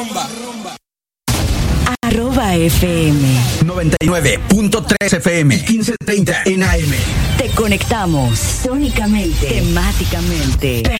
@FM 99.3 FM y 1530 en AM. Te conectamos sónicamente, temáticamente,